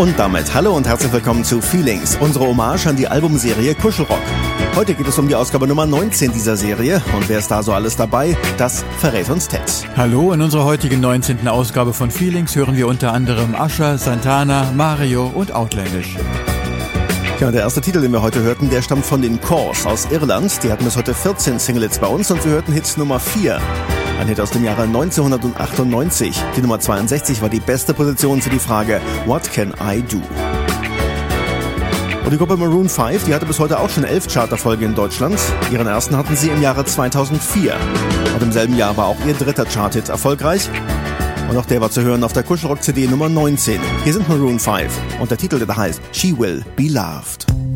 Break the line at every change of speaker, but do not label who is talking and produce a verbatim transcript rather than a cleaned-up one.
Und damit hallo und herzlich willkommen zu Feelings, unsere Hommage an die Albumserie Kuschelrock. Heute geht es um die Ausgabe Nummer neunzehn dieser Serie. Und wer ist da so alles dabei? Das verrät uns Ted.
Hallo, in unserer heutigen neunzehnten Ausgabe von Feelings hören wir unter anderem Usher, Santana, Mario und Outlandish.
Ja, der erste Titel, den wir heute hörten, der stammt von den Corrs aus Irland. Die hatten bis heute vierzehn Singlets bei uns und wir hörten Hit Nummer vier. Ein Hit aus dem Jahre neunzehnhundertachtundneunzig. Die Nummer zweiundsechzig war die beste Position für die Frage What Can I Do? Und die Gruppe Maroon fünf, die hatte bis heute auch schon elf Charterfolge in Deutschland. Ihren ersten hatten sie im Jahre zweitausendvier. Und im selben Jahr war auch ihr dritter Charthit erfolgreich. Und auch der war zu hören auf der Kuschelrock-C D Nummer neunzehn. Hier sind Maroon fünf und der Titel, der heißt She Will Be Loved.